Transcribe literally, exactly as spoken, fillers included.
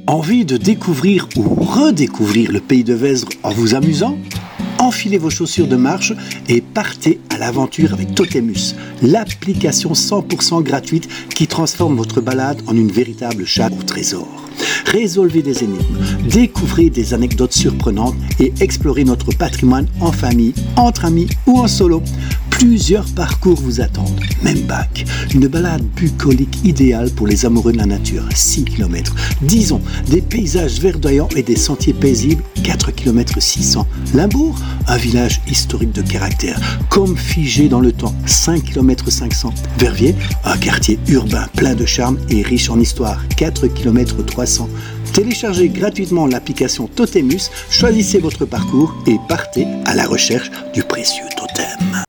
Envie de découvrir ou redécouvrir le pays de Vesdre en vous amusant ? Enfilez vos chaussures de marche et partez à l'aventure avec Totemus, l'application cent pour cent gratuite qui transforme votre balade en une véritable chasse au trésor. Résolvez des énigmes, découvrez des anecdotes surprenantes et explorez notre patrimoine en famille, entre amis ou en solo. Plusieurs parcours vous attendent. Même bac, une balade bucolique idéale pour les amoureux de la nature, six kilomètres. Disons, des paysages verdoyants et des sentiers paisibles, quatre kilomètres six cents. Limbourg, un village historique de caractère, comme figé dans le temps, cinq kilomètres cinq cents. Verviers, un quartier urbain plein de charme et riche en histoire, quatre kilomètres trois cents. Téléchargez gratuitement l'application Totemus, choisissez votre parcours et partez à la recherche du précieux totem.